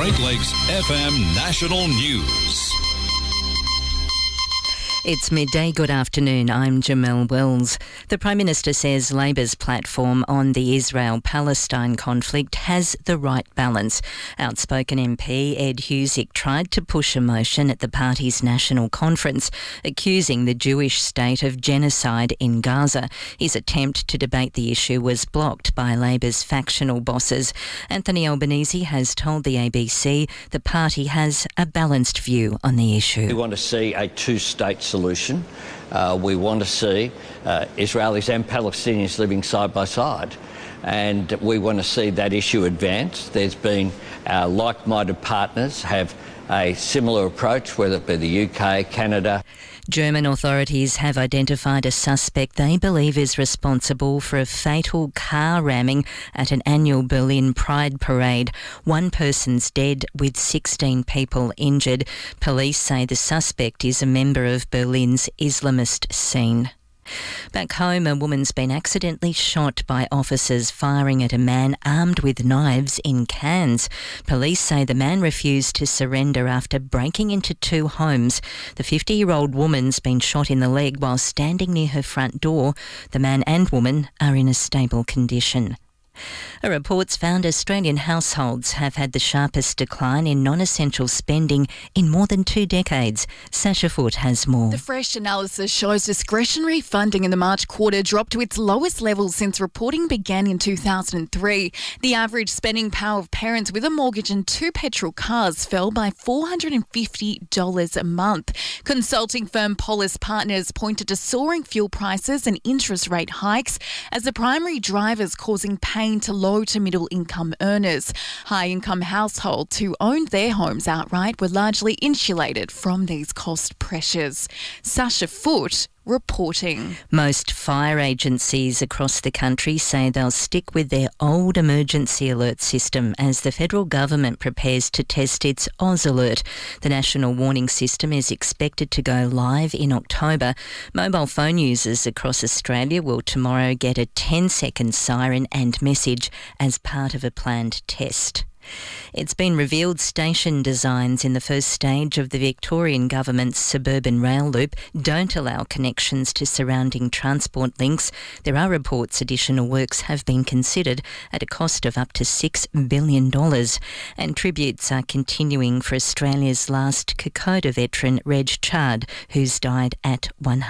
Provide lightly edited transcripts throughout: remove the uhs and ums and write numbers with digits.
Great Lakes FM National News. It's midday. Good afternoon. I'm Jamelle Wells. The Prime Minister says Labor's platform on the Israel-Palestine conflict has the right balance. Outspoken MP Ed Husic tried to push a motion at the party's national conference, accusing the Jewish state of genocide in Gaza. His attempt to debate the issue was blocked by Labor's factional bosses. Anthony Albanese has told the ABC the party has a balanced view on the issue. We want to see a two-state solution. We want to see Israelis and Palestinians living side by side, and we want to see that issue advance. There's been like-minded partners have a similar approach, whether it be the UK, Canada. German authorities have identified a suspect they believe is responsible for a fatal car ramming at an annual Berlin Pride parade. One person's dead with 16 people injured. Police say the suspect is a member of Berlin's Islamist scene. Back home, a woman's been accidentally shot by officers firing at a man armed with knives in Cairns. Police say the man refused to surrender after breaking into two homes. The 50-year-old woman's been shot in the leg while standing near her front door. The man and woman are in a stable condition. A report's found Australian households have had the sharpest decline in non-essential spending in more than 2 decades. Sasha Foote has more. The fresh analysis shows discretionary funding in the March quarter dropped to its lowest level since reporting began in 2003. The average spending power of parents with a mortgage and 2 petrol cars fell by $450 a month. Consulting firm Polis Partners pointed to soaring fuel prices and interest rate hikes as the primary drivers causing pain to low to middle income earners. High income households who owned their homes outright were largely insulated from these cost pressures. Sasha Foote reporting. Most fire agencies across the country say they'll stick with their old emergency alert system as the federal government prepares to test its Oz Alert. The national warning system is expected to go live in October. Mobile phone users across Australia will tomorrow get a 10-second siren and message as part of a planned test. It's been revealed station designs in the first stage of the Victorian Government's suburban rail loop don't allow connections to surrounding transport links. There are reports additional works have been considered at a cost of up to $6 billion. And tributes are continuing for Australia's last Kokoda veteran, Reg Chard, who's died at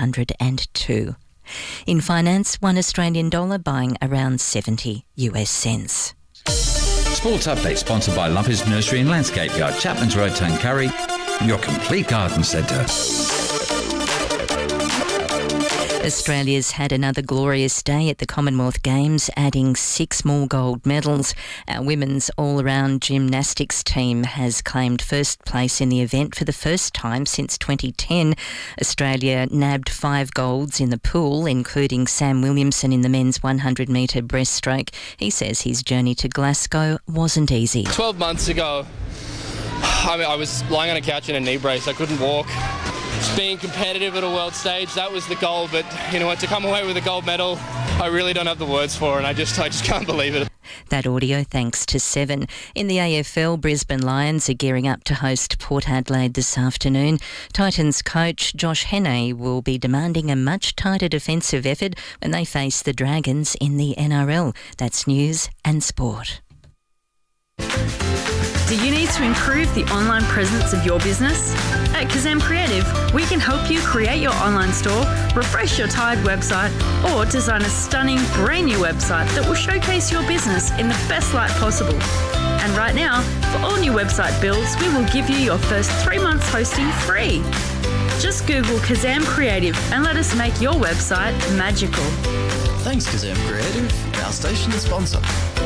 102. In finance, $1 Australian dollar buying around 70 US cents. Sports Update sponsored by Lumpers Nursery and Landscape Yard, Chapman's Road, Tuncurry, your complete garden centre. Australia's had another glorious day at the Commonwealth Games, adding 6 more gold medals. Our women's all-around gymnastics team has claimed first place in the event for the first time since 2010. Australia nabbed 5 golds in the pool, including Sam Williamson in the men's 100-metre breaststroke. He says his journey to Glasgow wasn't easy. 12 months ago, I was lying on a couch in a knee brace. I couldn't walk. Being competitive at a world stage, that was the goal, but you know what, to come away with a gold medal, I really don't have the words for, and I just can't believe it. That audio thanks to Seven. In the AFL, Brisbane Lions are gearing up to host Port Adelaide this afternoon. Titans coach Josh Hannay will be demanding a much tighter defensive effort when they face the Dragons in the NRL. That's news and sport. Do you need to improve the online presence of your business? At Kazam Creative, we can help you create your online store, refresh your tired website, or design a stunning brand new website that will showcase your business in the best light possible. And right now, for all new website builds, we will give you your first 3 months hosting free. Just Google Kazam Creative and let us make your website magical. Thanks, Kazam Creative, our station sponsor.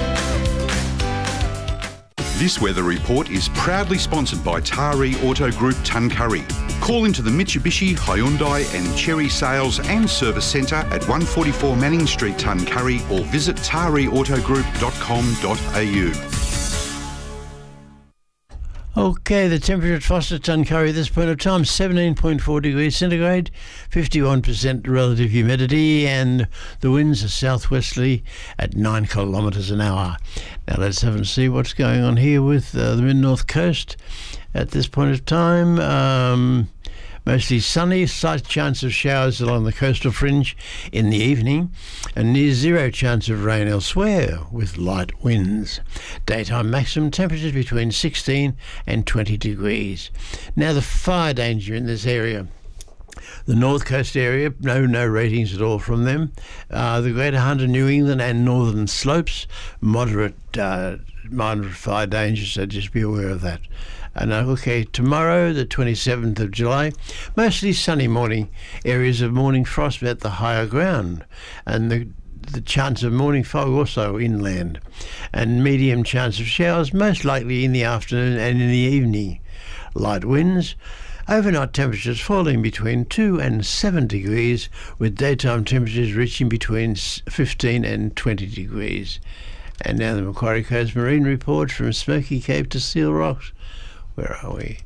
This weather report is proudly sponsored by Taree Auto Group Tuncurry. Call into the Mitsubishi, Hyundai and Chery Sales and Service Centre at 144 Manning Street, Tuncurry, or visit tareautogroup.com.au. Okay, the temperature at Foster Tuncurry at this point of time, 17.4 degrees centigrade, 51% relative humidity, and the winds are southwesterly at 9 kilometres an hour. Now let's have and see what's going on here with the mid-north coast at this point of time. Mostly sunny, slight chance of showers along the coastal fringe in the evening, and near zero chance of rain elsewhere with light winds. Daytime maximum temperatures between 16 and 20 degrees. Now the fire danger in this area. The North Coast area, no ratings at all from them. The Greater Hunter, New England and Northern Slopes, moderate fire danger, so just be aware of that. And okay, tomorrow, the 27th of July, mostly sunny morning, areas of morning frost at the higher ground, and the chance of morning fog also inland, and medium chance of showers, most likely in the afternoon and in the evening. Light winds. Overnight temperatures falling between 2 and 7 degrees, with daytime temperatures reaching between 15 and 20 degrees. And now the Macquarie Coast Marine Report from Smoky Cape to Seal Rocks. Where are we?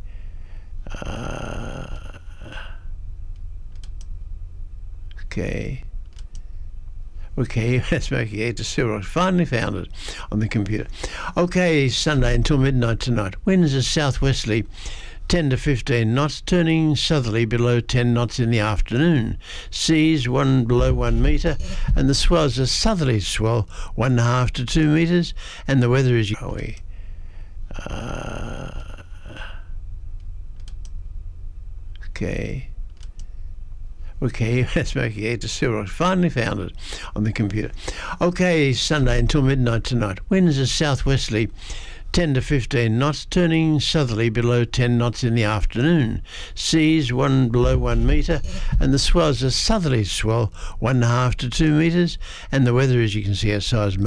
Okay, Smoky Cape to Seal Rocks. Finally found it on the computer. Okay, Sunday until midnight tonight. Winds are southwesterly, 10 to 15 knots, turning southerly below 10 knots in the afternoon. Seas below 1 metre, and the swells are southerly swell 1.5 to 2 metres, and the weather is... Okay, Smoky Cape to Seal Rocks. Finally found it on the computer. Okay, Sunday until midnight tonight. Winds are southwesterly, 10 to 15 knots, turning southerly below 10 knots in the afternoon. Seas below 1 metre, and the swells are southerly swell 1.5 to 2 metres, and the weather, as you can see outside, is